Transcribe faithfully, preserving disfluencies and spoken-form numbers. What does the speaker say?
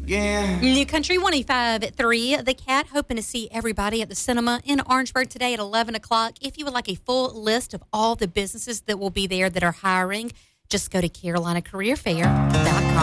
again. New Country one oh five point three, The Cat, hoping to see everybody at the cinema in Orangeburg today at eleven o'clock. If you would like a full list of all the businesses that will be there that are hiring, just go to carolina career fair dot com.